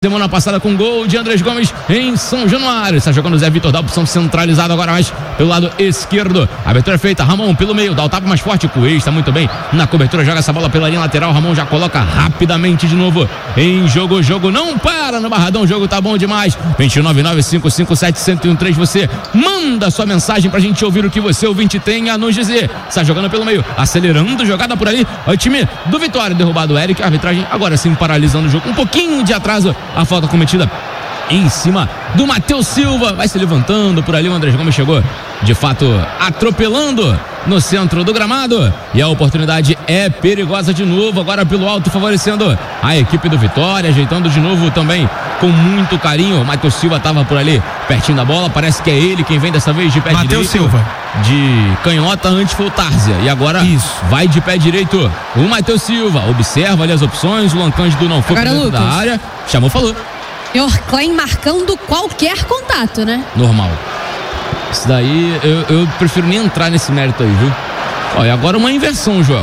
semana passada com gol de Andrés Gomes em São Januário. Está jogando o Zé Vitor, dá a opção centralizada agora mais pelo lado esquerdo. A abertura é feita, Ramon pelo meio, dá o tapa mais forte, Coelho está muito bem na cobertura, joga essa bola pela linha lateral, Ramon já coloca rapidamente de novo em jogo, o jogo não para no Barradão, o jogo tá bom demais. 29955571013, você manda sua mensagem pra gente ouvir o que você, ouvinte, tem a nos dizer. Está jogando pelo meio, acelerando, jogada por ali, o time do Vitória, derrubado o Eric, a arbitragem agora sim paralisando o jogo, um pouquinho de atraso, a falta cometida em cima do Matheus Silva, vai se levantando por ali, o Andrés Gomes chegou de fato atropelando no centro do gramado e a oportunidade é perigosa de novo, agora pelo alto, favorecendo a equipe do Vitória, ajeitando de novo também com muito carinho. O Matheus Silva estava por ali pertinho da bola, parece que é ele quem vem dessa vez de pé direito. Matheus Silva de canhota, antes foi o Tárzia e agora vai de pé direito o Matheus Silva, observa ali as opções, o Luan Cândido não foi para dentro da área, chamou, falou. Senhor Klein marcando qualquer contato, né? Normal. Isso daí, eu prefiro nem entrar nesse mérito aí, viu? Olha, agora uma inversão, Joel.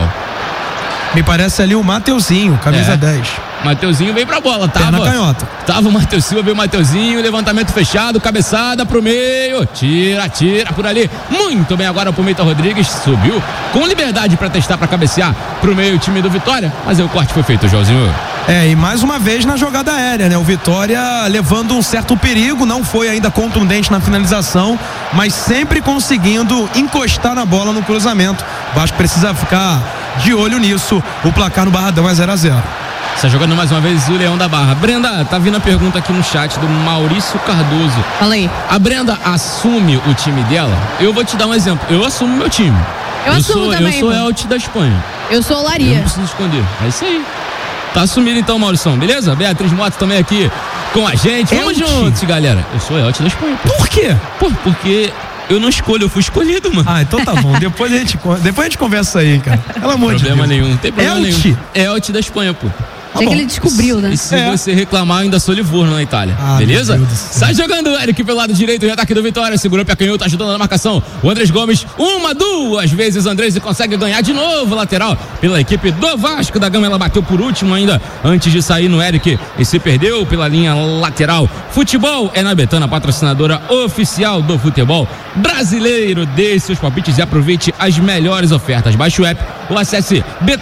Me parece ali o Mateuzinho, camisa 10. Mateuzinho veio pra bola, Perna canhota. Tava o Matheus Silva, veio o Mateuzinho, levantamento fechado, cabeçada pro meio, tira por ali, muito bem agora pro Meita Rodrigues, subiu com liberdade pra testar, pra cabecear pro meio o time do Vitória, mas aí o corte foi feito, Joãozinho. E mais uma vez na jogada aérea, né? O Vitória levando um certo perigo, não foi ainda contundente na finalização, mas sempre conseguindo encostar na bola no cruzamento. O Vasco precisa ficar de olho nisso. O placar no Barradão é 0-0. Está jogando mais uma vez o Leão da Barra. Brenda, tá vindo a pergunta aqui no chat do Maurício Cardoso. Fala aí. A Brenda assume o time dela? Eu vou te dar um exemplo. Eu assumo meu time. Eu assumo também. Eu sou Elche da Espanha. Eu sou Olaria. Eu não preciso esconder. É isso aí. Tá assumido então, Maurição, beleza? Beatriz Motos também aqui com a gente. Vamos juntos, galera. Eu sou Elche da Espanha. Por quê? Porque eu não escolho, eu fui escolhido, mano. Então tá bom. Depois a gente conversa aí, cara. Pelo amor de Deus. Problema nenhum, não tem problema nenhum. Elche da Espanha, pô. Até que ele descobriu, né? E se você reclamar, ainda sou Livorno na Itália. Beleza? Sai jogando o Eric pelo lado direito, o ataque do Vitória, segurou o pé canhoto, ajudando na marcação. O Andrés Gomes, duas vezes Andrés, e consegue ganhar de novo lateral pela equipe do Vasco da Gama. Ela bateu por último ainda antes de sair no Eric e se perdeu pela linha lateral. Futebol é na Betano, patrocinadora oficial do futebol brasileiro. Dê seus palpites e aproveite as melhores ofertas. Baixe o app ou acesse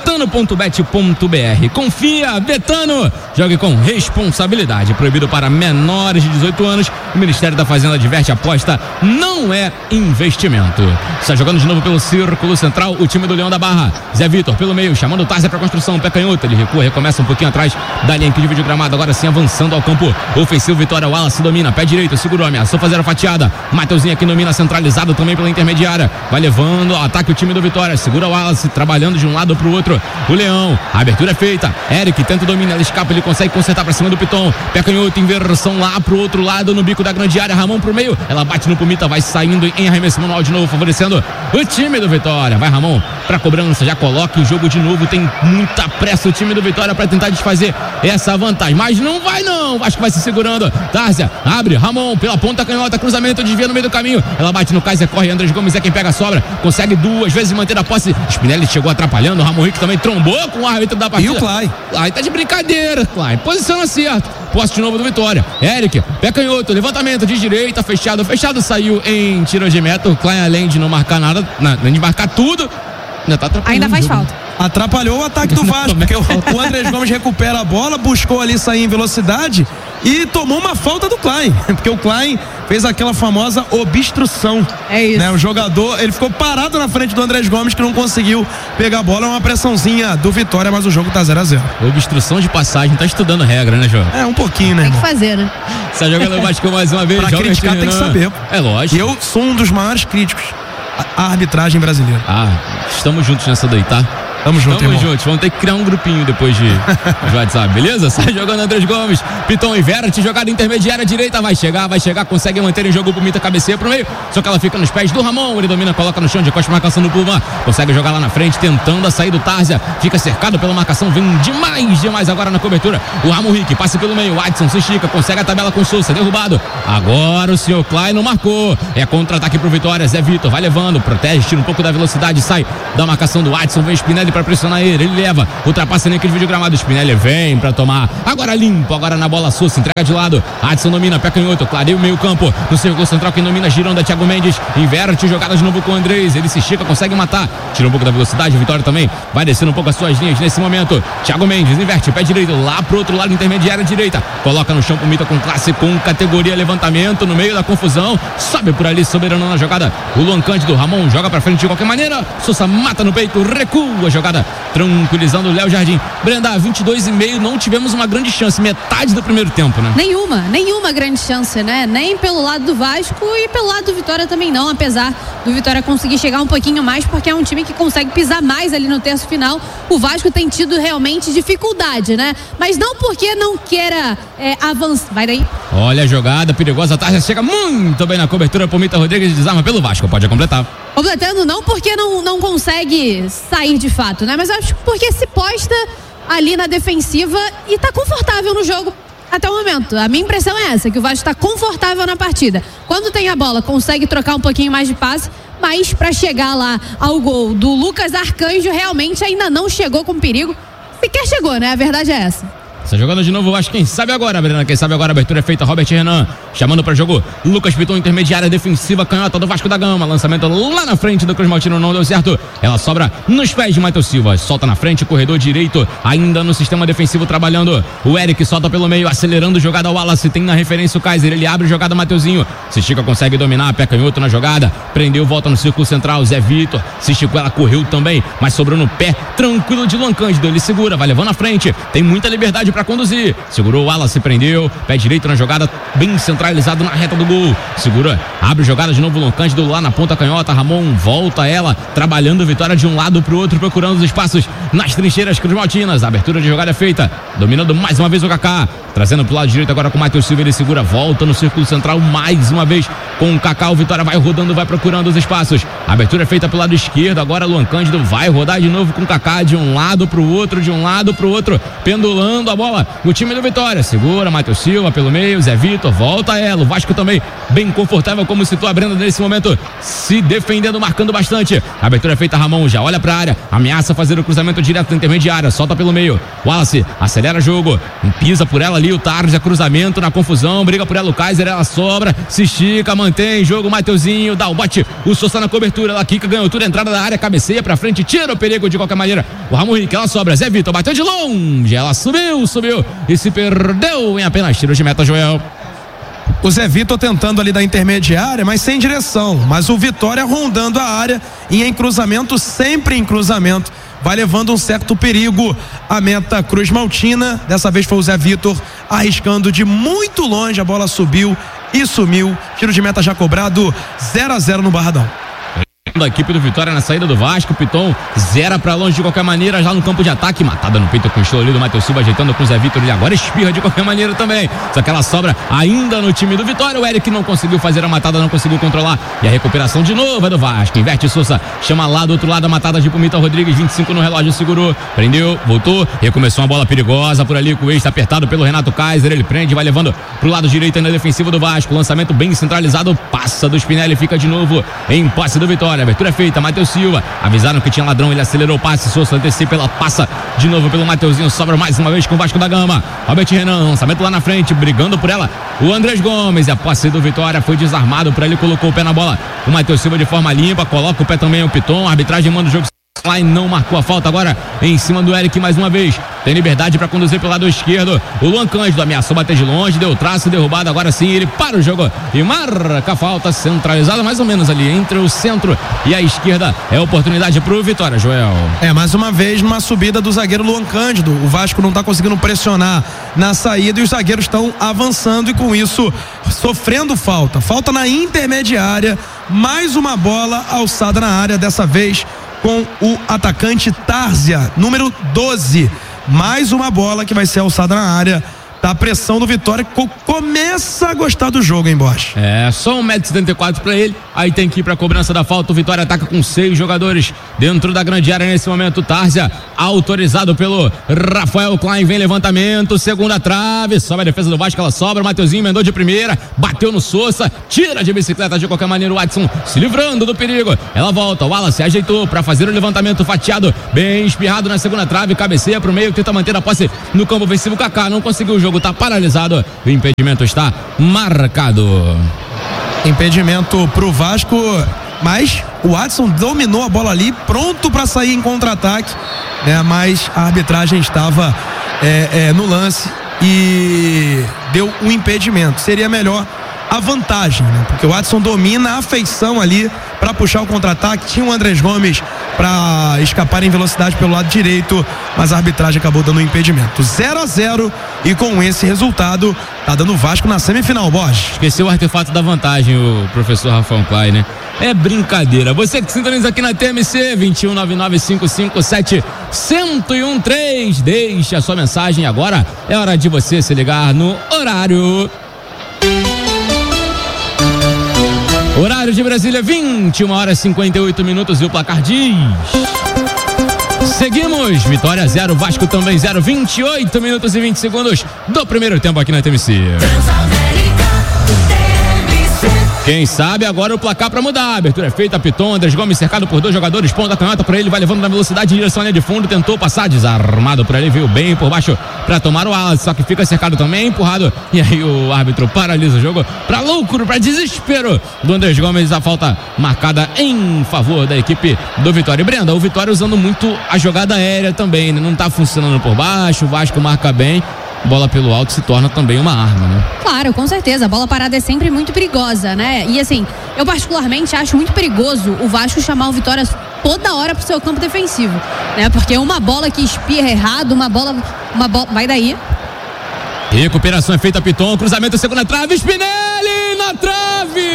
betano.bet.br. Confia, Betano, jogue com responsabilidade, proibido para menores de 18 anos, o Ministério da Fazenda adverte, aposta não é investimento. Está jogando de novo pelo círculo central o time do Leão da Barra, Zé Vitor pelo meio, chamando o Tárzia para construção, pé canhoto, ele recua, recomeça um pouquinho atrás da linha que divide o gramado, agora sim avançando ao campo ofensivo, Vitória, Wallace domina, pé direito, segurou, ameaçou fazer a fatiada, Mateuzinho aqui domina, centralizado também pela intermediária, vai levando ao ataque o time do Vitória, segura o Wallace, trabalhando de um lado para o outro, o Leão, a abertura é feita, Eric tenta o domínio, ela escapa, ele consegue consertar para cima do Piton, pé canhoto, inversão lá pro outro lado, no bico da grande área, Ramon pro meio, ela bate no Pumita, vai saindo em arremesso manual de novo, favorecendo o time do Vitória, vai Ramon pra cobrança, já coloca o jogo de novo, tem muita pressa o time do Vitória para tentar desfazer essa vantagem, mas não vai não, acho que vai se segurando, Tárzia, abre, Ramon pela ponta canhota, cruzamento, desvia no meio do caminho, ela bate no Kaiser, corre, Andrés Gomes é quem pega a sobra, consegue duas vezes manter a posse, Spinelli chegou atrapalhando, o Ramon Rick também trombou com o árbitro da partida. E o Klein? Klein tá de brincadeira, Klein, posiciona certo, posse de novo do Vitória, Eric, pé canhoto, levantamento de direita, fechado, saiu em tiro de meta, o Klein além de não marcar nada, além de marcar tudo, ainda faz falta. Atrapalhou o ataque do Vasco, porque o Andrés Gomes recupera a bola, buscou ali sair em velocidade e tomou uma falta do Klein, porque o Klein fez aquela famosa obstrução. É isso. Né? O jogador, ele ficou parado na frente do Andrés Gomes, que não conseguiu pegar a bola, uma pressãozinha do Vitória, mas o jogo tá 0-0. Obstrução de passagem, tá estudando regra, né, João? Um pouquinho, né, Tem irmão? que fazer, né? Está jogando o Vasco mais uma vez. Pra criticar tem que saber. É lógico. E eu sou um dos maiores críticos à arbitragem brasileira. Estamos juntos nessa daí, tá? Tamo junto, Tamo juntos. Vamos ter que criar um grupinho depois de WhatsApp, beleza? Sai jogando Andrés Gomes. Piton inverte, jogada intermediária direita. Vai chegar, consegue manter em jogo. O Pumita cabeceia pro meio. Só que ela fica nos pés do Ramon. Ele domina, coloca no chão, de costa marcação do Puma. Consegue jogar lá na frente, tentando a sair do Tárzia. Fica cercado pela marcação. Vem demais agora na cobertura. O Ramon Rick passa pelo meio. Adson se estica, consegue a tabela com o Souza. Derrubado. Agora o senhor Klein não marcou. É contra-ataque pro Vitória. Zé Vitor vai levando, protege, tira um pouco da velocidade. Sai da marcação do Adson. Vem Spinelli pra pressionar ele leva, ultrapassa naquele vídeo gramado, Spinelli vem pra tomar, agora limpo, agora na bola Sousa, entrega de lado, Adson domina, pé canhoto, clareia o meio campo, no círculo central quem domina, Girão da Thiago Mendes, inverte jogada de novo com o Andrés, ele se estica, consegue matar, tira um pouco da velocidade, Vitória também vai descendo um pouco as suas linhas nesse momento, Thiago Mendes inverte, pé direito, lá pro outro lado, intermediária direita, coloca no chão pro Mita com classe, com categoria, levantamento, no meio da confusão, sobe por ali, soberano na jogada, o Luan Cândido, Ramon joga pra frente de qualquer maneira, Sousa mata no peito, recua a jogada, tranquilizando o Léo Jardim. Brenda, 22,5, não tivemos uma grande chance, metade do primeiro tempo, né? Nenhuma grande chance, né? Nem pelo lado do Vasco e pelo lado do Vitória também não, apesar do Vitória conseguir chegar um pouquinho mais, porque é um time que consegue pisar mais ali no terço final. O Vasco tem tido realmente dificuldade, né? Mas não porque não queira avançar. Vai daí. Olha a jogada perigosa, Tarja chega muito bem na cobertura, por Mita Rodrigues, desarma pelo Vasco, pode completar. Completando não porque não consegue sair de fato, né? Mas acho porque se posta ali na defensiva e tá confortável no jogo até o momento. A minha impressão é essa, que o Vasco tá confortável na partida. Quando tem a bola, consegue trocar um pouquinho mais de passe, mas para chegar lá ao gol do Lucas Arcanjo, realmente ainda não chegou com perigo. Sequer chegou, né? A verdade é essa. Está jogando de novo, eu acho, quem sabe agora, Brena, quem sabe agora, a abertura é feita, Robert Renan, chamando para jogo, Lucas Piton, intermediária defensiva, canhota do Vasco da Gama, lançamento lá na frente do Cruz Maltino, não deu certo, ela sobra nos pés de Matheus Silva, solta na frente, corredor direito, ainda no sistema defensivo trabalhando, o Eric solta pelo meio, acelerando jogada, o Wallace tem na referência o Kaiser, ele abre jogada, Mateuzinho, se estica, consegue dominar, pé canhoto na jogada, prendeu, volta no círculo central, Zé Vitor, se esticou, ela correu também, mas sobrou no pé, tranquilo de Luan Cândido, ele segura, vai levando à frente, tem muita liberdade para conduzir, segurou o Wallace, prendeu, pé direito na jogada, bem centralizado na reta do gol, segura, abre jogada de novo, Luan Cândido lá na ponta canhota, Ramon volta ela, trabalhando Vitória de um lado pro outro, procurando os espaços nas trincheiras cruzmaltinas, a abertura de jogada é feita, dominando mais uma vez o Kaká, trazendo pro lado direito agora com o Matheus Silva, ele segura, volta no círculo central mais uma vez com o Kaká, o Vitória vai rodando, vai procurando os espaços, a abertura é feita pelo lado esquerdo, agora Luan Cândido vai rodar de novo com o Kaká, de um lado pro outro, pendulando a bola, o time do Vitória, segura, Matheus Silva pelo meio, Zé Vitor, volta ela, o Vasco também bem confortável, como citou a Brenda nesse momento, se defendendo, marcando bastante, a abertura é feita, Ramon já olha pra área, ameaça fazer o cruzamento direto da intermediária, solta pelo meio, Wallace, acelera jogo, pisa por ela ali, o Tarja, cruzamento na confusão, briga por ela o Kaiser, ela sobra, se estica, mantém jogo, Mateuzinho, dá o bote, o Sousa na cobertura, ela quica, ganhou tudo, entrada da área, cabeceia pra frente, tira o perigo de qualquer maneira, o Ramon Henrique, ela sobra, Zé Vitor, bateu de longe, ela subiu e se perdeu em apenas tiro de meta, Joel. O Zé Vitor tentando ali da intermediária, mas sem direção, mas o Vitória rondando a área e em cruzamento, sempre em cruzamento, vai levando um certo perigo a meta Cruz Maltina. Dessa vez foi o Zé Vitor arriscando de muito longe, a bola subiu e sumiu, tiro de meta já cobrado, 0-0 no Barradão. Da equipe do Vitória na saída do Vasco, Piton zera pra longe de qualquer maneira, já no campo de ataque, matada no peito com o estilo ali do Matheus Silva, ajeitando com o Zé Vitor, ele agora espirra de qualquer maneira também, só que ela sobra ainda no time do Vitória, o Eric não conseguiu fazer a matada, não conseguiu controlar, e a recuperação de novo é do Vasco, inverte Sousa, chama lá do outro lado a matada de Pumita Rodrigues, 25 no relógio, segurou, prendeu, voltou, recomeçou uma bola perigosa por ali, com o eixo apertado pelo Renato Kaiser, ele prende, vai levando pro lado direito na defensiva do Vasco, lançamento bem centralizado, passa do Spinelli, fica de novo em posse do Vitória, abertura é feita, Matheus Silva, avisaram que tinha ladrão, ele acelerou o passe, Sousa antecipa, ela passa de novo pelo Mateuzinho, sobra mais uma vez com o Vasco da Gama, Robert Renan, lançamento lá na frente, brigando por ela, o Andrés Gomes, e a posse do Vitória foi desarmado por ele, colocou o pé na bola, o Matheus Silva de forma limpa, coloca o pé também o Piton, a arbitragem manda o jogo lá e não marcou a falta, agora em cima do Eric mais uma vez, tem liberdade para conduzir pelo lado esquerdo, o Luan Cândido ameaçou bater de longe, deu traço, derrubado, agora sim ele para o jogo e marca a falta centralizada mais ou menos ali entre o centro e a esquerda, é oportunidade pro Vitória, Joel. Mais uma vez numa subida do zagueiro Luan Cândido, o Vasco não tá conseguindo pressionar na saída e os zagueiros estão avançando e com isso sofrendo falta na intermediária, mais uma bola alçada na área, dessa vez com o atacante Tárzia, número 12. Mais uma bola que vai ser alçada na área da pressão do Vitória, que começa a gostar do jogo, hein, Bosch? Só 1,74 m pra ele, aí tem que ir pra cobrança da falta. O Vitória ataca com 6 jogadores dentro da grande área nesse momento. Tárzia, autorizado pelo Rafael Klein, vem levantamento, segunda trave, sobe a defesa do Vasco, ela sobra, o Mateuzinho emendou de primeira, bateu no Sousa, tira de bicicleta de qualquer maneira o Watson, se livrando do perigo, ela volta, o Wallace ajeitou pra fazer o levantamento fatiado, bem espirrado na segunda trave, cabeceia pro meio, tenta manter a posse no campo ofensivo. Kaká não conseguiu, o jogo tá paralisado, o impedimento está marcado. Impedimento pro Vasco, mas o Watson dominou a bola ali, pronto para sair em contra-ataque, né? Mas a arbitragem estava no lance e deu um impedimento. Seria melhor a vantagem, né? Porque o Watson domina a feição ali para puxar o contra-ataque. Tinha o Andrés Gomes para escapar em velocidade pelo lado direito, mas a arbitragem acabou dando um impedimento. 0-0 e com esse resultado tá dando o Vasco na semifinal, Bosch. Esqueceu o artefato da vantagem, o professor Rafael Klein, né? É brincadeira. Você que sintoniza aqui na TMC 2199557113, deixa a sua mensagem agora. É hora de você se ligar no horário. Horário de Brasília, 21h58 e o placar diz: seguimos, Vitória 0, Vasco também 0, 28 minutos e 20 segundos do primeiro tempo aqui na TMC. Quem sabe agora o placar para mudar. A abertura é feita, Piton, Andrés Gomes cercado por 2 jogadores, ponta canhota para ele, vai levando na velocidade em direção à linha de fundo, tentou passar, desarmado por ali, veio bem por baixo para tomar o Wallace, só que fica cercado também, empurrado, e aí o árbitro paralisa o jogo para loucura, para desespero do Andrés Gomes, a falta marcada em favor da equipe do Vitória. E Brenda, o Vitória usando muito a jogada aérea também, né? Não tá funcionando por baixo, o Vasco marca bem. Bola pelo alto se torna também uma arma, né? Claro, com certeza. A bola parada é sempre muito perigosa, né? E assim, eu particularmente acho muito perigoso o Vasco chamar o Vitória toda hora pro seu campo defensivo, né? Porque uma bola que espirra errado, uma bola, vai daí. Recuperação é feita, Piton, cruzamento, segunda trave, Spinelli na trave!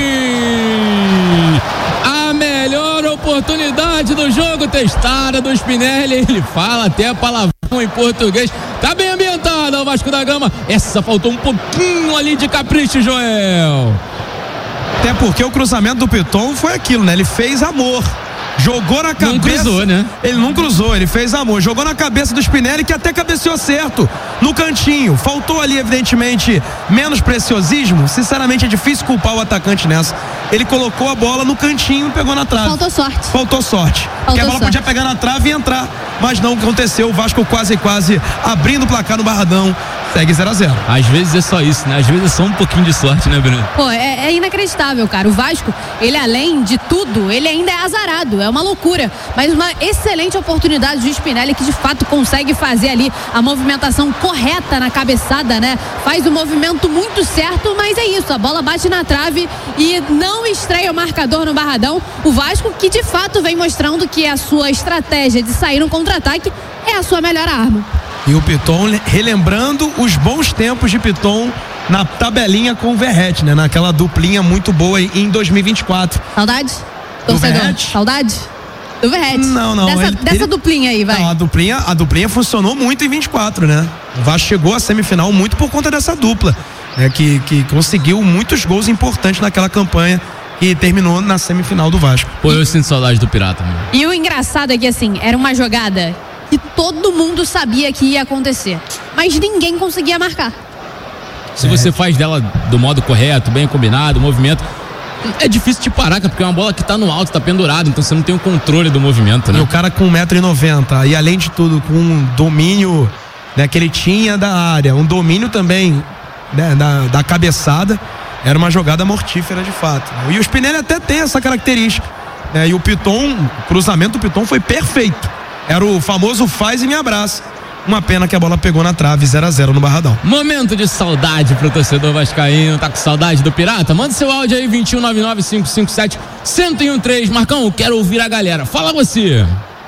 A melhor oportunidade do jogo testada do Spinelli, ele fala até palavrão em português, tá bem ambientado o Vasco da Gama, essa faltou um pouquinho ali de capricho, Joel. Até porque o cruzamento do Piton foi aquilo, né? Ele fez amor. Jogou na cabeça. Não cruzou, né? Ele não cruzou, ele fez amor. Jogou na cabeça do Spinelli, que até cabeceou certo no cantinho. Faltou ali, evidentemente, menos preciosismo. Sinceramente, é difícil culpar o atacante nessa. Ele colocou a bola no cantinho e pegou na trave. Faltou sorte. Porque a bola podia pegar na trave e entrar. Mas não aconteceu. O Vasco quase abrindo o placar no Barradão. Segue 0-0. Às vezes é só isso, né? Às vezes é só um pouquinho de sorte, né, Bruno? Pô, é inacreditável, cara. O Vasco, ele além de tudo, ele ainda é azarado. É uma loucura. Mas uma excelente oportunidade do Spinelli, que de fato consegue fazer ali a movimentação correta na cabeçada, né? Faz o movimento muito certo, mas é isso. A bola bate na trave e não estreia o marcador no Barradão. O Vasco, que de fato vem mostrando que a sua estratégia de sair no contra-ataque é a sua melhor arma. E o Piton relembrando os bons tempos de Piton na tabelinha com o Verrete, né? Naquela duplinha muito boa em 2024. Saudade? Torcedor, saudade? Do Verrete. Não. Dessa duplinha aí, vai. Não, a duplinha funcionou muito em 24, né? O Vasco chegou à semifinal muito por conta dessa dupla, né? Que conseguiu muitos gols importantes naquela campanha e terminou na semifinal do Vasco. Pô, eu sinto saudade do Pirata, mano. E o engraçado é que, assim, era uma jogada que todo mundo sabia que ia acontecer, mas ninguém conseguia marcar. Se você faz dela do modo correto, bem combinado, o movimento, é difícil de parar, porque é uma bola que tá no alto, tá pendurado, então você não tem o controle do movimento, né? E o cara com 1,90 m e além de tudo com um domínio, né, que ele tinha da área, um domínio também, né, da cabeçada, era uma jogada mortífera de fato. E o Spinelli até tem essa característica, né? E o cruzamento do Piton foi perfeito. Era o famoso faz e me abraça. Uma pena que a bola pegou na trave, 0-0 no Barradão. Momento de saudade pro torcedor vascaíno. Tá com saudade do Pirata? Manda seu áudio aí, 2199557113. Marcão, quero ouvir a galera. Fala você.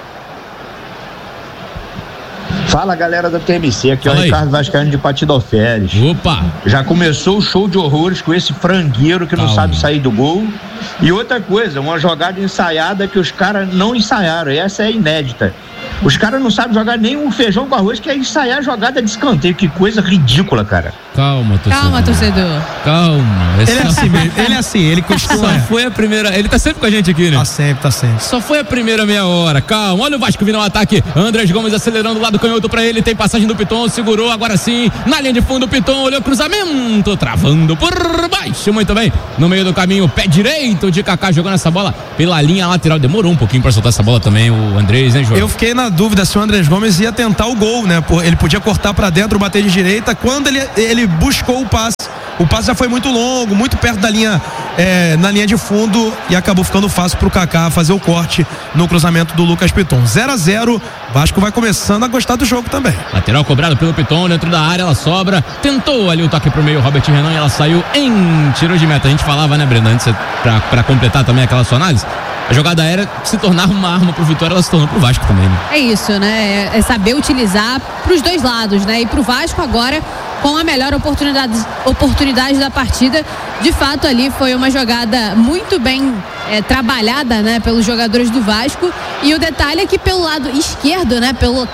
Fala, galera da TMC, aqui é o Ricardo Vascaíno de Patidoféres. Opa! Já começou o show de horrores com esse frangueiro que não sabe sair do gol. E outra coisa, uma jogada ensaiada que os caras não ensaiaram, e essa é inédita. Os caras não sabem jogar nem um feijão com arroz, que é ensaiar a jogada de escanteio. Que coisa ridícula, cara. Calma, torcedor. Calma. Ele é assim mesmo. Ele é assim, ele costuma. Só foi a primeira. Ele tá sempre com a gente aqui, né? Tá sempre. Só foi a primeira meia hora. Calma. Olha o Vasco vindo ao ataque. Andrés Gomes acelerando o lado canhoto pra ele. Tem passagem do Piton. Segurou agora sim. Na linha de fundo, o Piton olhou o cruzamento. Travando por baixo. Muito bem. No meio do caminho, pé direito de Kaká jogando essa bola pela linha lateral. Demorou um pouquinho pra soltar essa bola também, o Andrés, hein, João? Eu fiquei na dúvida se o Andrés Gomes ia tentar o gol, né? Ele podia cortar pra dentro, bater de direita. Quando ele buscou o passe já foi muito longo, muito perto da linha, na linha de fundo, e acabou ficando fácil pro Kaká fazer o corte no cruzamento do Lucas Piton. 0-0, Vasco vai começando a gostar do jogo também. Lateral cobrado pelo Piton, dentro da área, ela sobra, tentou ali o toque pro meio, Robert Renan, e ela saiu em tiro de meta. A gente falava, né, Brenda, antes, pra completar também aquela sua análise, a jogada aérea se tornar uma arma pro Vitória, ela se tornou pro Vasco também, né? É isso, né? É saber utilizar pros dois lados, né? E pro Vasco agora, com a melhor oportunidade da partida, de fato ali foi uma jogada muito bem trabalhada, né, pelos jogadores do Vasco. E o detalhe é que pelo lado esquerdo, né, pelo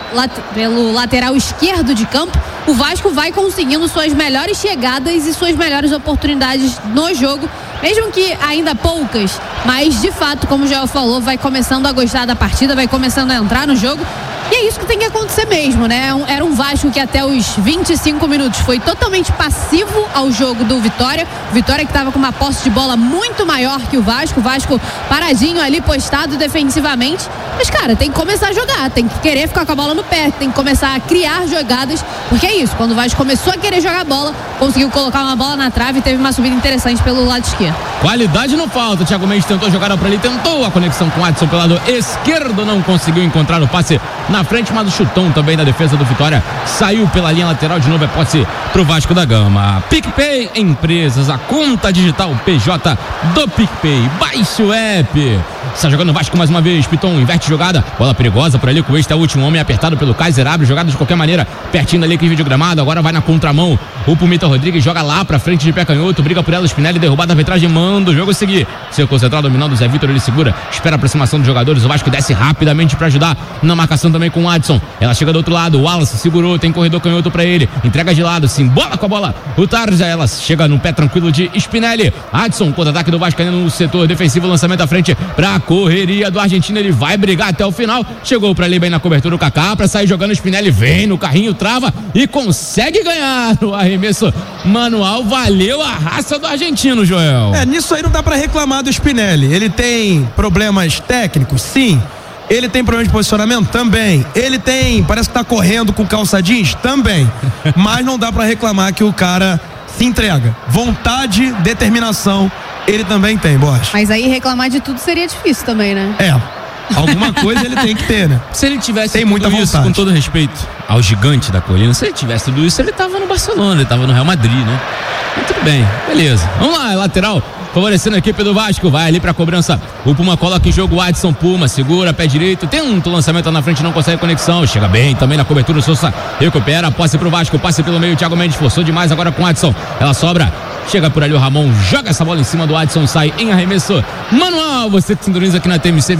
lateral esquerdo de campo, o Vasco vai conseguindo suas melhores chegadas e suas melhores oportunidades no jogo, mesmo que ainda poucas, mas de fato, como o Joel falou, vai começando a gostar da partida, vai começando a entrar no jogo. E é isso que tem que acontecer mesmo, né? Era um Vasco que até os 25 minutos foi totalmente passivo ao jogo do Vitória. Vitória que estava com uma posse de bola muito maior que o Vasco paradinho ali, postado defensivamente. Mas, cara, tem que começar a jogar, tem que querer ficar com a bola no pé, tem que começar a criar jogadas, porque é isso, quando o Vasco começou a querer jogar bola, conseguiu colocar uma bola na trave e teve uma subida interessante pelo lado esquerdo. Qualidade não falta, o Thiago Mendes tentou jogar por ali, tentou a conexão com o Adson pelo lado esquerdo, não conseguiu encontrar o passe na frente, mas o chutão também da defesa do Vitória saiu pela linha lateral, de novo é posse pro Vasco da Gama. PicPay Empresas, a conta digital PJ do PicPay, baixe o app. Está jogando o Vasco mais uma vez, Piton inverte jogada, bola perigosa por ali com o último homem apertado pelo Kaiser, abre jogada de qualquer maneira, pertinho ali que vídeo gramado, agora vai na contramão, o Pumita Rodrigues joga lá pra frente de pé canhoto, briga por ela, Spinelli derrubada, arbitragem manda o jogo seguir, Círculo central dominando o Zé Vitor, ele segura, espera a aproximação dos jogadores, o Vasco desce rapidamente pra ajudar, na marcação também com o Adson, ela chega do outro lado, o Wallace segurou, tem corredor canhoto pra ele, entrega de lado, sim, bola com a bola, o Tarja, ela chega no pé tranquilo de Spinelli, Adson, contra-ataque do Vasco no setor defensivo, lançamento à frente pra correria do argentino, ele vai brigar até o final, chegou pra ali bem na cobertura o Kaká, pra sair jogando o Spinelli, vem no carrinho, trava e consegue ganhar o arremesso manual, valeu a raça do argentino, Joel. Nisso aí não dá pra reclamar do Spinelli, ele tem problemas técnicos, sim, ele tem problema de posicionamento, também, ele tem, parece que tá correndo com calça jeans, também, mas não dá pra reclamar que o cara se entrega, vontade, determinação, ele também tem, Borges. Mas aí reclamar de tudo seria difícil também, né? Alguma coisa ele tem que ter, né? Se ele tivesse tem muita tudo isso, vontade. com todo respeito ao gigante da colina, se ele tivesse tudo isso, ele tava no Barcelona, ele tava no Real Madrid, né? Mas tudo bem, beleza. Vamos lá, lateral, favorecendo a equipe do Vasco, vai ali pra cobrança, o Puma coloca em jogo o Adson, Puma segura, pé direito, tenta o lançamento na frente, não consegue conexão, chega bem também na cobertura, o Sousa recupera, posse pro Vasco, passe pelo meio, o Thiago Mendes forçou demais agora com o Adson, ela sobra, chega por ali o Ramon, joga essa bola em cima do Adson, sai em arremesso manual, você que sintoniza aqui na TMC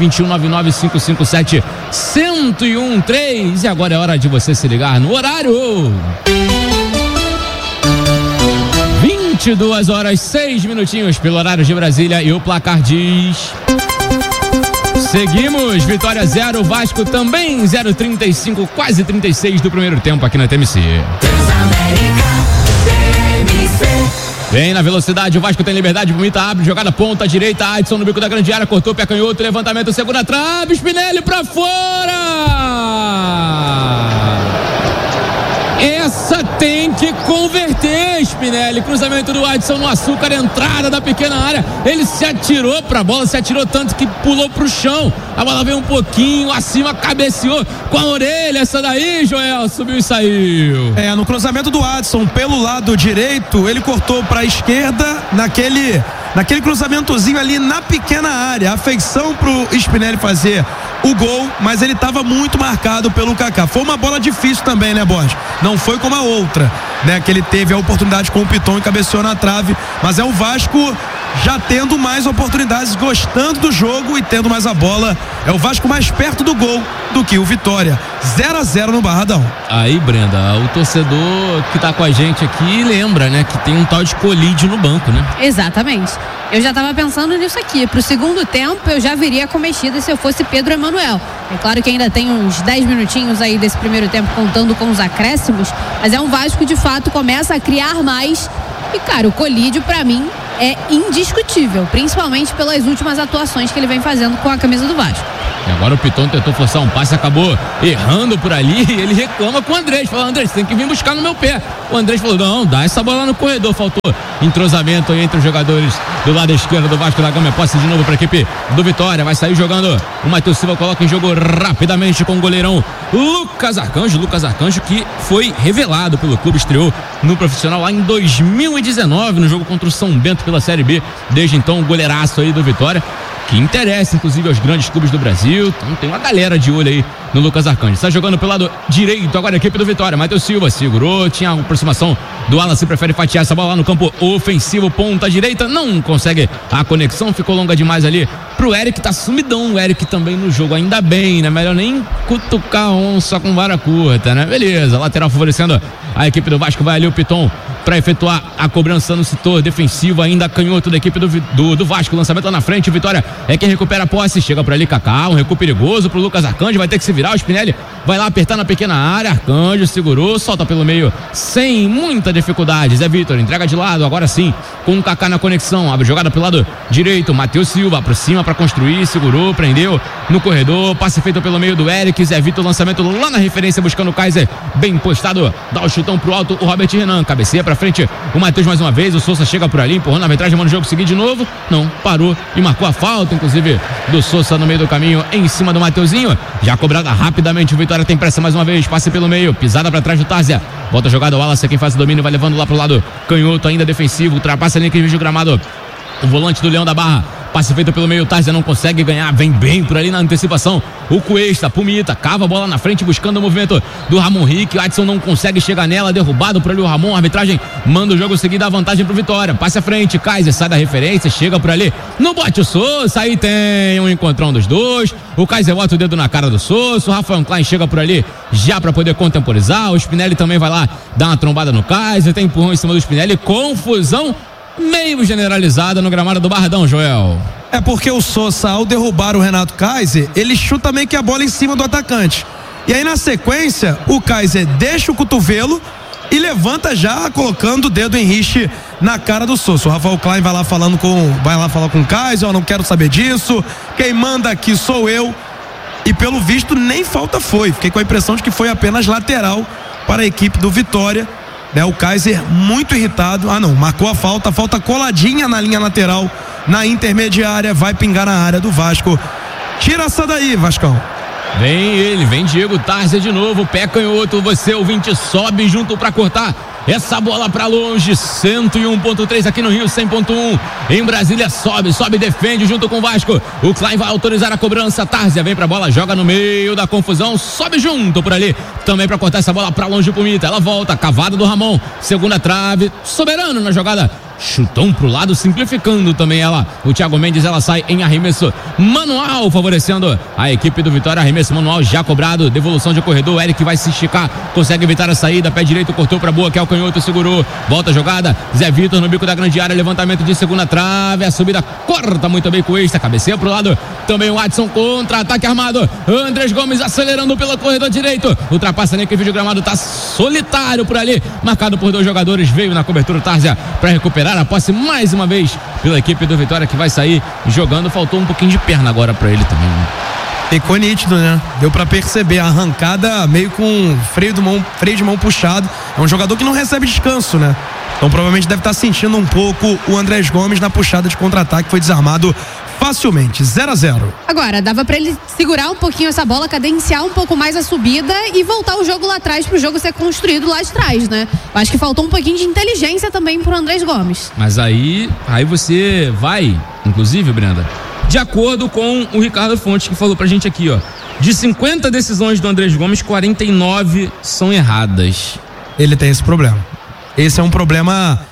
2199-557-1013 e agora é hora de você se ligar no horário. 22 horas 6 minutinhos pelo horário de Brasília e o placar diz... Seguimos, Vitória 0, Vasco também 0,35, quase 36 do primeiro tempo aqui na TMC. Vem na velocidade, o Vasco tem liberdade, Bonita abre, jogada ponta direita, Adson no bico da grande área, cortou o pé canhoto, levantamento, segunda trave, Spinelli pra fora! Essa tem que converter, Spinelli, cruzamento do Adson no açúcar, entrada da pequena área, ele se atirou pra bola, se atirou tanto que pulou pro chão, a bola veio um pouquinho acima, cabeceou com a orelha, essa daí, Joel, subiu e saiu. No cruzamento do Adson pelo lado direito, ele cortou pra esquerda, naquele cruzamentozinho ali na pequena área, a feição pro Spinelli fazer o gol, mas ele estava muito marcado pelo Kaká. Foi uma bola difícil também, né, Borges? Não foi como a outra, né, que ele teve a oportunidade com o Piton e cabeceou na trave, mas é o Vasco já tendo mais oportunidades, gostando do jogo e tendo mais a bola. É o Vasco mais perto do gol do que o Vitória. 0-0 no Barradão. Aí, Brenda, o torcedor que tá com a gente aqui lembra, né, que tem um tal de colídio no banco, né? Exatamente. Eu já estava pensando nisso aqui. Pro segundo tempo, eu já viria com mexida se eu fosse Pedro Emanuel. É claro que ainda tem uns 10 minutinhos aí desse primeiro tempo contando com os acréscimos, mas é um Vasco que de fato começa a criar mais. E, cara, o colídio, pra mim, é indiscutível, principalmente pelas últimas atuações que ele vem fazendo com a camisa do Vasco. E agora o Piton tentou forçar um passe, acabou errando por ali, e ele reclama com o Andrés, fala: Andrés, você tem que vir buscar no meu pé. O Andrés falou: não, dá essa bola no corredor. Faltou entrosamento aí entre os jogadores do lado esquerdo do Vasco da Gama. É posse de novo para a equipe do Vitória, vai sair jogando o Matheus Silva, coloca em jogo rapidamente com o goleirão Lucas Arcanjo, que foi revelado pelo clube, estreou no profissional lá em 2019 no jogo contra o São Bento pela Série B. Desde então o goleiraço aí do Vitória, que interessa inclusive aos grandes clubes do Brasil. Então tem uma galera de olho aí no Lucas Arcanjo. Está jogando pelo lado direito agora a equipe do Vitória. Matheus Silva segurou, tinha a aproximação do Alan, se prefere fatiar essa bola lá no campo ofensivo, ponta direita, não consegue a conexão, ficou longa demais ali pro Eric, tá sumidão o Eric também no jogo, ainda bem, né? Melhor nem cutucar onça com vara curta, né? Beleza, lateral favorecendo a equipe do Vasco, vai ali o Piton para efetuar a cobrança no setor defensivo, ainda canhoto da equipe do Vasco, lançamento lá na frente, o Vitória é quem recupera a posse, chega por ali Kaká, um recuo perigoso pro Lucas Arcanjo, vai ter que se virar, o Spinelli vai lá apertar na pequena área, Arcanjo segurou, solta pelo meio sem muita dificuldade, Zé Vitor entrega de lado, agora sim, com o Kaká na conexão, abre jogada pelo lado direito, Matheus Silva aproxima para construir, segurou, prendeu no corredor, passe feito pelo meio do Eric, Zé Vitor, lançamento lá na referência, buscando o Kaiser, bem postado, dá o chutão pro alto, o Robert Renan, cabeceia pra frente, o Matheus mais uma vez, o Sousa chega por ali, empurrando a metragem, manda o jogo seguir de novo, não, parou e marcou a falta, inclusive, do Sousa no meio do caminho, em cima do Mateuzinho, já cobrada rapidamente, o Vitória tem pressa mais uma vez, passe pelo meio, pisada pra trás do Tárzia, volta a jogada, o Wallace é quem faz o domínio, vai levando lá pro lado canhoto, ainda defensivo, ultrapassa ali que o gramado, o volante do Leão da Barra, passe feito pelo meio, Tárzia não consegue ganhar, vem bem por ali na antecipação, o Cuesta, Pumita, cava a bola na frente, buscando o movimento do Ramon Rick, o Adson não consegue chegar nela, derrubado por ali o Ramon, a arbitragem manda o jogo seguir, dá vantagem pro Vitória, passe à frente, Kaiser sai da referência, chega por ali, não bote o Sousa, aí tem um encontrão dos dois, o Kaiser bota o dedo na cara do Sousa, o Rafael Klein chega por ali já pra poder contemporizar, o Spinelli também vai lá, dá uma trombada no Kaiser, tem empurrão em cima do Spinelli, confusão meio generalizada no gramado do Barradão, Joel. É porque o Sousa, ao derrubar o Renato Kaiser, ele chuta meio que a bola em cima do atacante. E aí na sequência, o Kaiser deixa o cotovelo e levanta já colocando o dedo em riche na cara do Sousa. O Rafael Klein vai lá falar com o Kaiser, eu não quero saber disso, quem manda aqui sou eu. E pelo visto nem falta foi. Fiquei com a impressão de que foi apenas lateral para a equipe do Vitória. O Kaiser muito irritado, marcou a falta coladinha na linha lateral, na intermediária, vai pingar na área do Vasco. Tira essa daí, Vascão. Vem Diego Tárzia de novo, pé canhoto, você ouvinte sobe junto pra cortar essa bola pra longe, 101.3 aqui no Rio, 100.1 em Brasília, sobe, defende junto com o Vasco, o Klein vai autorizar a cobrança, Tárzia vem pra bola, joga no meio da confusão, sobe junto por ali, também pra cortar essa bola pra longe o Pumita, ela volta, cavada do Ramon, segunda trave, soberano na jogada, chutão pro lado, simplificando também ela, o Thiago Mendes, ela sai em arremesso manual, favorecendo a equipe do Vitória, arremesso manual já cobrado, devolução de corredor, Eric vai se esticar, consegue evitar a saída, pé direito, cortou pra boa, que é o canhoto, segurou, volta a jogada, Zé Vitor no bico da grande área, levantamento de segunda trave, a subida corta muito bem com o Extra, cabeceia pro lado, também o Adson contra, ataque armado, Andrés Gomes acelerando pelo corredor direito, ultrapassa nem que o vídeo gramado tá solitário por ali, marcado por dois jogadores, veio na cobertura o Tárzia para recuperar a posse mais uma vez pela equipe do Vitória, que vai sair jogando, faltou um pouquinho de perna agora para ele também, né? Ficou nítido, né? Deu pra perceber a arrancada meio com freio de mão puxado. É um jogador que não recebe descanso, né? Então provavelmente deve estar sentindo um pouco o Andrés Gomes na puxada de contra-ataque, foi desarmado facilmente, 0-0. Agora, dava pra ele segurar um pouquinho essa bola, cadenciar um pouco mais a subida e voltar o jogo lá atrás pro jogo ser construído lá de trás, né? Eu acho que faltou um pouquinho de inteligência também pro Andrés Gomes. Mas aí você vai, inclusive, Brenda, de acordo com o Ricardo Fontes, que falou pra gente aqui, ó, de 50 decisões do Andrés Gomes, 49 são erradas. Ele tem esse problema. Esse é um problema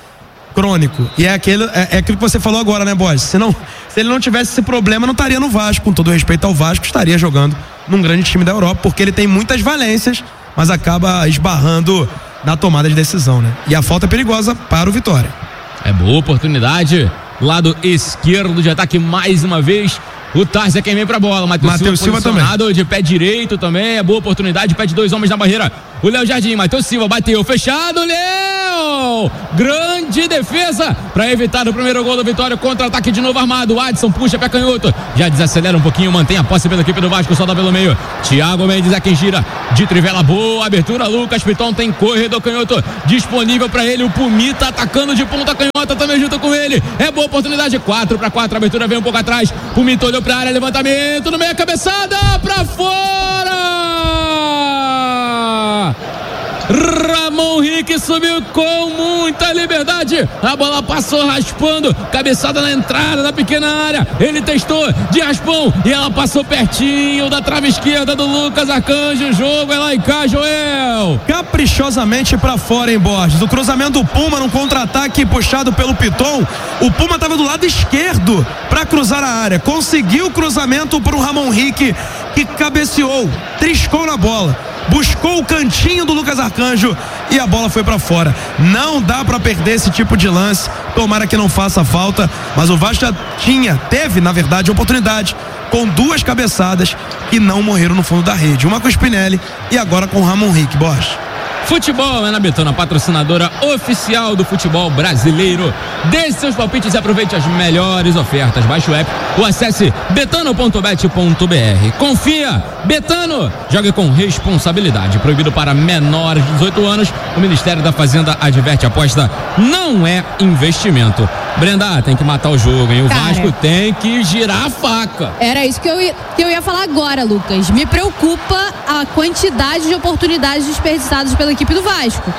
crônico. E é aquilo que você falou agora, né, Borges? Se ele não tivesse esse problema, não estaria no Vasco. Com todo respeito ao Vasco, estaria jogando num grande time da Europa, porque ele tem muitas valências, mas acaba esbarrando na tomada de decisão, né? E a falta é perigosa para o Vitória. É boa oportunidade. Lado esquerdo de ataque mais uma vez. O Tarso é quem vem pra bola. Matheus Silva também. De pé direito também. É boa oportunidade. Pé de 2 homens na barreira. O Léo Jardim. Matheus Silva bateu. Fechado. Léo! Grande defesa pra evitar o primeiro gol do Vitória. Contra-ataque de novo armado. Adson puxa pé canhoto. Já desacelera um pouquinho. Mantém a posse pela equipe do Vasco. Solta pelo meio. Thiago Mendes é quem gira. De trivela boa. Abertura. Lucas Piton tem corredor canhoto disponível pra ele. O Pumita atacando de ponta canhota também junto com ele. É boa oportunidade. 4-4. A abertura vem um pouco atrás. Pumita olhou pra área, levantamento no meio, cabeçada pra fora. Ramon Henrique subiu com muita liberdade. A bola passou raspando, cabeçada na entrada da pequena área. Ele testou de raspão e ela passou pertinho da trave esquerda do Lucas Arcanjo. O jogo é lá em cá, Joel. Caprichosamente pra fora, hein, Borges? O cruzamento do Puma num contra-ataque puxado pelo Piton. O Puma estava do lado esquerdo para cruzar a área. Conseguiu o cruzamento para o Ramon Henrique, que cabeceou, triscou na bola. Buscou o cantinho do Lucas Arcanjo e a bola foi pra fora. Não dá pra perder esse tipo de lance. Tomara que não faça falta, mas o Vasco já teve, na verdade, a oportunidade com 2 cabeçadas que não morreram no fundo da rede. Uma com o Spinelli e agora com o Ramon Henrique. Borges. Futebol é na Betano, a patrocinadora oficial do futebol brasileiro. Deixe seus palpites e aproveite as melhores ofertas. Baixe o app ou acesse betano.bet.br. Confia, Betano, jogue com responsabilidade. Proibido para menores de 18 anos. O Ministério da Fazenda adverte: a aposta não é investimento. Brenda, tem que matar o jogo, hein? O Vasco tem que girar a faca. Era isso que eu ia falar agora, Lucas. Me preocupa a quantidade de oportunidades desperdiçadas pela equipe do Vasco.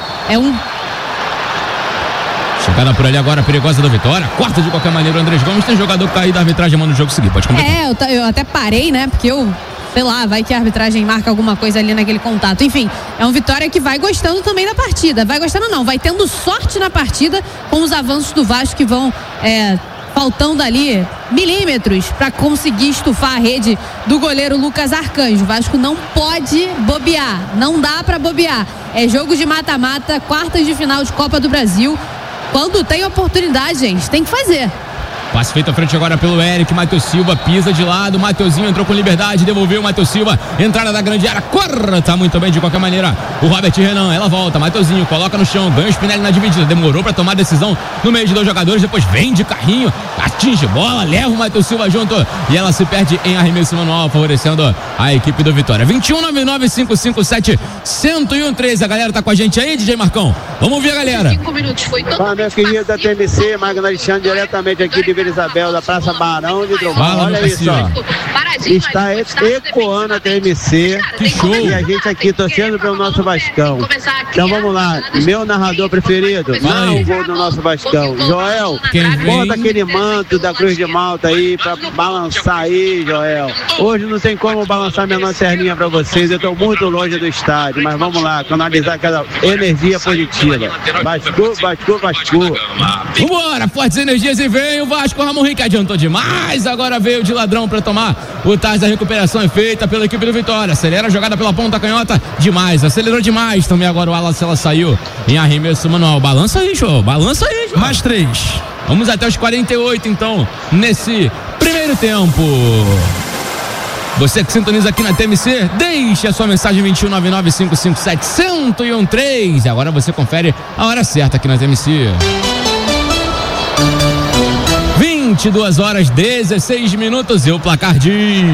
Chegada por ali agora, perigosa da Vitória. Corta de qualquer maneira o Andrés Gomes. Tem jogador caído da arbitragem, manda o jogo seguir. Pode completar. Eu até parei, né? Porque sei lá, vai que a arbitragem marca alguma coisa ali naquele contato. Enfim, é um Vitória que vai gostando também da partida. Vai gostando não, vai tendo sorte na partida com os avanços do Vasco que vão faltando ali milímetros para conseguir estufar a rede do goleiro Lucas Arcanjo. O Vasco não pode bobear, não dá para bobear. É jogo de mata-mata, quartas de final de Copa do Brasil. Quando tem oportunidade, gente, tem que fazer. Passe feito à frente agora pelo Eric. Matheus Silva pisa de lado. Mateuzinho entrou com liberdade, devolveu o Matheus Silva. Entrada da grande área, corta muito bem de qualquer maneira. O Robert Renan, ela volta. Mateuzinho coloca no chão, ganha o Spinelli na dividida. Demorou para tomar a decisão no meio de 2 jogadores. Depois vem de carrinho, atinge bola, leva o Matheus Silva junto. E ela se perde em arremesso manual, favorecendo a equipe do Vitória. 2199-557-1013. A galera tá com a gente aí, DJ Marcão. Vamos ouvir a galera. 5 minutos foi todo. Fala, meu querido da TMC, Magno Alexandre, diretamente aqui de Vila Isabel, da Praça Barão de Drummond. Olha isso, ó. Está ecoando a TMC. Que show. E a gente aqui torcendo pelo nosso Vascão. Então vamos lá. Meu narrador preferido, não o gol do nosso Vascão. Joel, bota aquele manto da Cruz de Malta aí pra balançar aí, Joel. Hoje não tem como balançar minha lanterninha pra vocês. Eu tô muito longe do estádio, mas vamos lá, canalizar aquela energia positiva. Vasco, Vasco, Vasco. Vambora, fortes energias e vem o Vasco. Ramon Henrique adiantou demais, agora veio de ladrão para tomar o Taz. Da recuperação é feita pela equipe do Vitória. Acelera a jogada pela ponta canhota, demais, acelerou demais. Também agora o Wallace, ela saiu em arremesso manual. Balança aí, João, balança aí, João. Mais 3. Vamos até os 48 então, nesse primeiro tempo. Você que sintoniza aqui na TMC, deixe a sua mensagem 2199-557-1013. Agora você confere a hora certa aqui na TMC. 22h16 e o placar diz: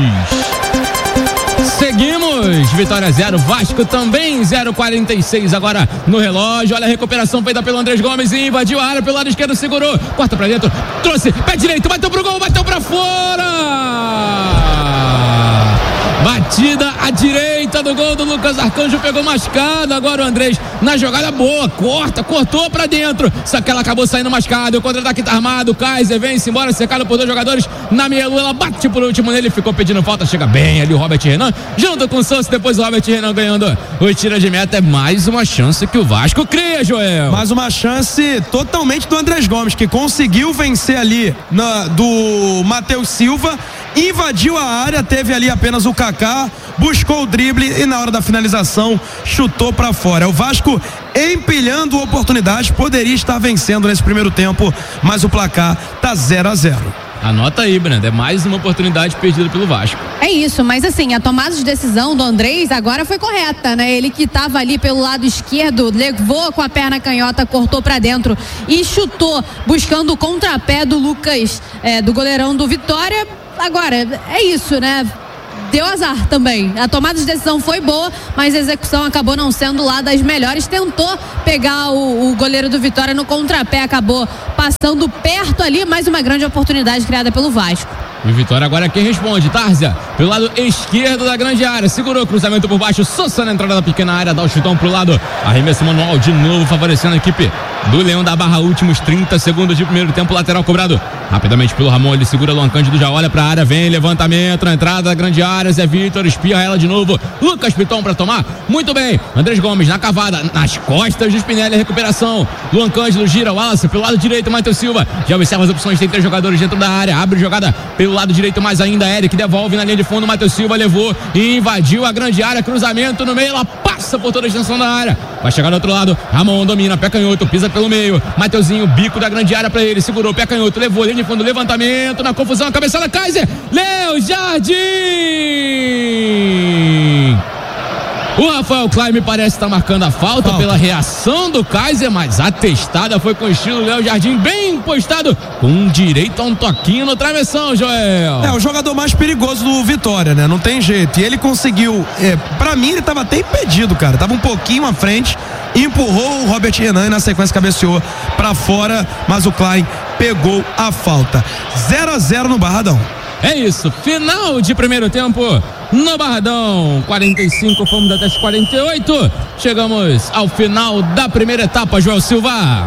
seguimos, Vitória 0, Vasco também 0,46 agora no relógio. Olha a recuperação feita pelo Andrés Gomes e invadiu a área pelo lado esquerdo, segurou, corta pra dentro, trouxe, pé direito, bateu pro gol, bateu pra fora. batida à direita do gol do Lucas Arcanjo, pegou mascado, agora o Andrés na jogada boa, cortou pra dentro, só que ela acabou saindo mascado, o contra-ataque tá armado, o Kaiser vem-se embora, cercado por 2 jogadores, na meia-lua ela bate por último nele, ficou pedindo falta, chega bem ali o Robert Renan, junto com o Sousa, depois o Robert Renan ganhando o tiro de meta, é mais uma chance que o Vasco cria, Joel. Mais uma chance totalmente do Andrés Gomes, que conseguiu vencer ali do Matheus Silva, invadiu a área, teve ali apenas o Kaká, buscou o drible e na hora da finalização chutou pra fora. É o Vasco empilhando oportunidades, poderia estar vencendo nesse primeiro tempo, mas o placar tá 0-0. Anota aí, Brenda, é mais uma oportunidade perdida pelo Vasco. É isso, mas assim, a tomada de decisão do Andrés agora foi correta, né? Ele que estava ali pelo lado esquerdo, levou com a perna canhota, cortou pra dentro e chutou, buscando o contrapé do Lucas, do goleirão do Vitória. Agora, é isso, né? Deu azar também. A tomada de decisão foi boa, mas a execução acabou não sendo lá das melhores. Tentou pegar o goleiro do Vitória no contrapé, acabou passando perto ali, mais uma grande oportunidade criada pelo Vasco. E o Vitória agora é quem responde, Tárzia, pelo lado esquerdo da grande área, segurou o cruzamento por baixo, Sousa na entrada da pequena área, dá o chutão pro lado, arremesso manual de novo, favorecendo a equipe do Leão da Barra, últimos 30 segundos de primeiro tempo, lateral cobrado rapidamente pelo Ramon, ele segura Luan Cândido, já olha pra área, vem, levantamento, na entrada da grande área, Zé Vitor, espirra ela de novo, Lucas Piton pra tomar, muito bem, Andrés Gomes na cavada, nas costas do Spinelli, a recuperação, Luan Cândido gira, Wallace pelo lado direito, Matheus Silva, já observa as opções, tem 3 jogadores dentro da área, abre jogada pelo lado direito mais ainda, Eric devolve na linha de fundo, Matheus Silva levou e invadiu a grande área, cruzamento no meio, ela passa por toda a extensão da área, vai chegar do outro lado, Ramon domina, pé canhoto, pisa pelo meio, Mateuzinho, bico da grande área pra ele, segurou, pé canhoto, levou, linha de fundo, levantamento, na confusão, cabeçada, Kaiser, Léo Jardim! O Rafael Klein me parece estar marcando a falta pela reação do Kaiser, mas a testada foi com o estilo Léo Jardim, bem postado, com direito a um toquinho no travessão, Joel. É o jogador mais perigoso do Vitória, né? Não tem jeito. E ele conseguiu, pra mim ele tava até impedido, cara. Tava um pouquinho à frente, empurrou o Robert Renan e na sequência cabeceou pra fora, mas o Klein pegou a falta. 0-0 no Barradão. É isso, final de primeiro tempo no Barradão, 45, fomos até 48, chegamos ao final da primeira etapa, Joel Silva.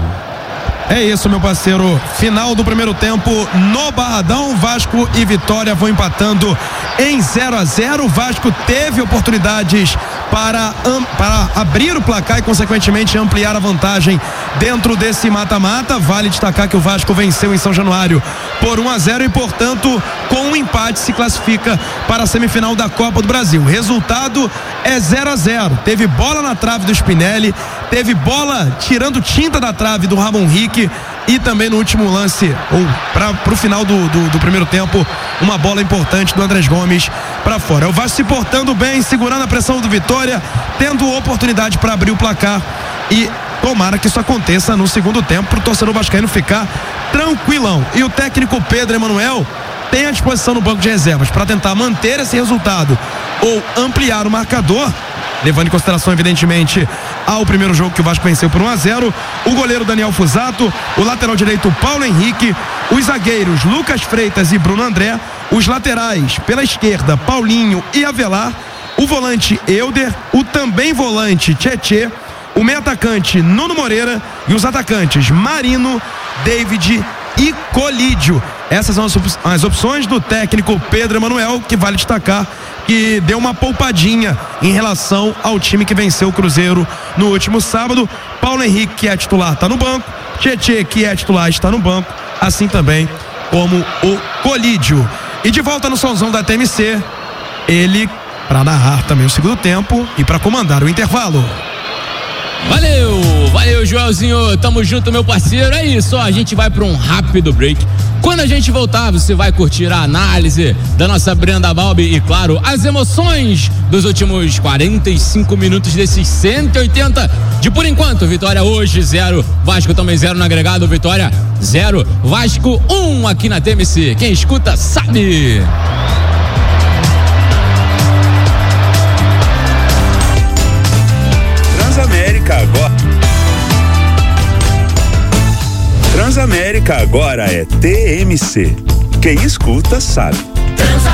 É isso, meu parceiro, final do primeiro tempo no Barradão, Vasco e Vitória vão empatando em 0-0, o Vasco teve oportunidades para abrir o placar e consequentemente ampliar a vantagem dentro desse mata-mata. Vale destacar que o Vasco venceu em São Januário por 1-0 e portanto com um empate se classifica para a semifinal da Copa do Brasil. Resultado é 0-0, teve bola na trave do Spinelli, teve bola tirando tinta da trave do Ramon Henrique e também no último lance, ou pro final do primeiro tempo, uma bola importante do Andrés Gomes para fora. O Vasco se portando bem, segurando a pressão do Vitória, tendo oportunidade para abrir o placar e tomara que isso aconteça no segundo tempo para o torcedor vascaíno ficar tranquilão. E o técnico Pedro Emanuel tem à disposição no banco de reservas para tentar manter esse resultado ou ampliar o marcador, levando em consideração evidentemente ao primeiro jogo que o Vasco venceu por 1-0, o goleiro Daniel Fusato, o lateral direito Paulo Henrique, os zagueiros Lucas Freitas e Bruno André, os laterais pela esquerda Paulinho e Avelar, o volante Euder, o também volante Tietê, o meio atacante Nuno Moreira e os atacantes Marino, David e Colídio. Essas são as opções do técnico Pedro Emanuel, que vale destacar que deu uma poupadinha em relação ao time que venceu o Cruzeiro no último sábado. Paulo Henrique, que é titular, está no banco. Tietê, que é titular, está no banco, assim também como o Colídio. E de volta no somzão da TMC, ele para narrar também o segundo tempo e para comandar o intervalo. Valeu Joelzinho, tamo junto, meu parceiro. É isso, ó, a gente vai para um rápido break. Quando a gente voltar, você vai curtir a análise da nossa Brenda Balbi e, claro, as emoções dos últimos 45 minutos desses 180 de, por enquanto, Vitória hoje 0, Vasco também 0 no agregado, Vitória 0, Vasco 1 aqui na TMC. Quem escuta sabe. Transamérica agora é TMC. Quem escuta sabe.